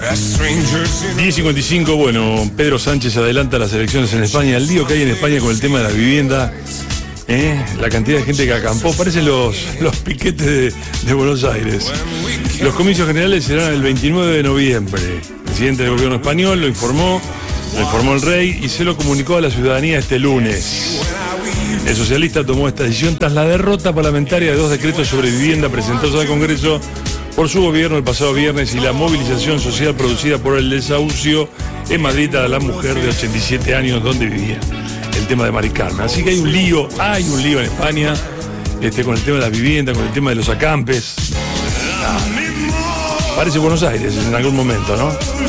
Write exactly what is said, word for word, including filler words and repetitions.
diez cincuenta y cinco, bueno, Pedro Sánchez adelanta las elecciones en España. El lío que hay en España con el tema de la vivienda, ¿eh? La cantidad de gente que acampó, parecen los, los piquetes de, de Buenos Aires. Los comicios generales serán el veintinueve de noviembre. El presidente del gobierno español lo informó, lo informó el rey y se lo comunicó a la ciudadanía este lunes. El socialista tomó esta decisión tras la derrota parlamentaria de dos decretos sobre vivienda presentados al Congreso por su gobierno el pasado viernes y la movilización social producida por el desahucio en Madrid a la mujer de ochenta y siete años donde vivía. El tema de Mari Carmen. Así que hay un lío, hay un lío en España este, con el tema de las viviendas, con el tema de los acampes. Ah, parece Buenos Aires en algún momento, ¿no?